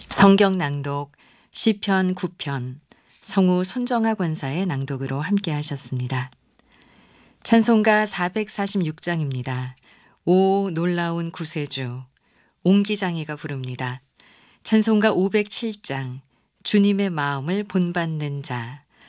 성경 낭독 시편 9편 성우 손정아 권사의 낭독으로 함께 하셨습니다. 찬송가 446장입니다. 오 놀라운 구세주 옹기장이가 부릅니다. 찬송가 507장 주님의 마음을 본받는 자